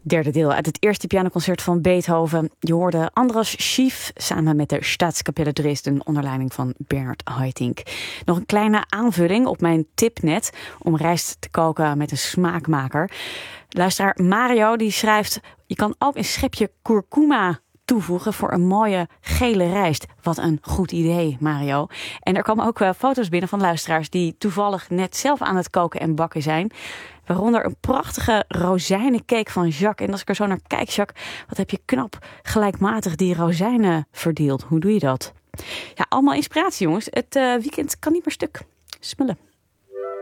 Derde deel uit het eerste pianoconcert van Beethoven. Je hoorde Andras Schief samen met de Staatskapelle Dresden onder leiding van Bernard Haitink. Nog een kleine aanvulling op mijn tip net om rijst te koken met een smaakmaker. Luisteraar Mario die schrijft: je kan ook een schepje kurkuma toevoegen voor een mooie gele rijst. Wat een goed idee, Mario. En er komen ook foto's binnen van luisteraars die toevallig net zelf aan het koken en bakken zijn. Waaronder een prachtige rozijnencake van Jacques. En als ik er zo naar kijk, Jacques, wat heb je knap gelijkmatig die rozijnen verdeeld. Hoe doe je dat? Ja, allemaal inspiratie, jongens. Het weekend kan niet meer stuk. Smullen.